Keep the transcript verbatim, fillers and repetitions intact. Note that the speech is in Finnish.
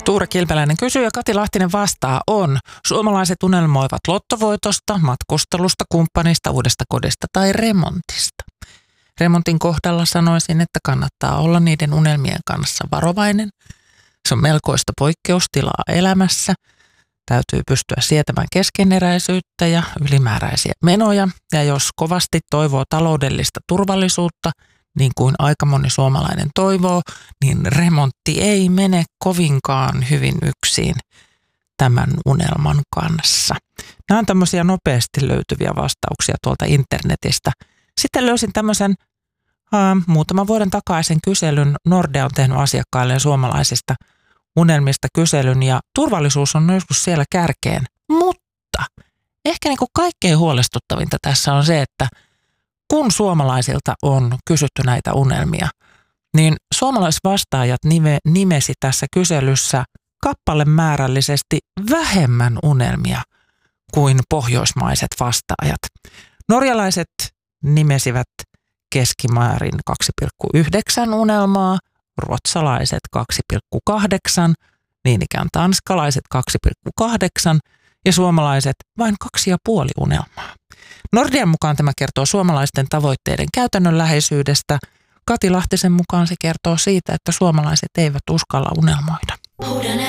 Tuure Kilpeläinen kysyy ja Kati Lahtinen vastaa on. Suomalaiset unelmoivat lottovoitosta, matkustelusta, kumppanista, uudesta kodista tai remontista. Remontin kohdalla sanoisin, että kannattaa olla niiden unelmien kanssa varovainen. Se on melkoista poikkeustilaa elämässä. Täytyy pystyä sietämään keskeneräisyyttä ja ylimääräisiä menoja. Ja jos kovasti toivoo taloudellista turvallisuutta, niin kuin aika moni suomalainen toivoo, niin remontti ei mene kovinkaan hyvin yksin tämän unelman kanssa. Nämä on tämmöisiä nopeasti löytyviä vastauksia tuolta internetistä. Sitten löysin tämmöisen äh, muutaman vuoden takaisen kyselyn. Nordea on tehnyt asiakkailleen suomalaisista unelmista kyselyn ja turvallisuus on joskus siellä kärkeen. Mutta ehkä niin kuin kaikkein huolestuttavinta tässä on se, että kun suomalaisilta on kysytty näitä unelmia, niin suomalaisvastaajat nime, nimesi tässä kyselyssä kappalemäärällisesti vähemmän unelmia kuin pohjoismaiset vastaajat. Norjalaiset nimesivät keskimäärin kaksi pilkku yhdeksän unelmaa, ruotsalaiset kaksi pilkku kahdeksan, niin ikään tanskalaiset kaksi pilkku kahdeksan ja suomalaiset vain kaksi pilkku viisi unelmaa. Nordean mukaan tämä kertoo suomalaisten tavoitteiden käytännönläheisyydestä. Kati Lahtisen mukaan se kertoo siitä, että suomalaiset eivät uskalla unelmoida.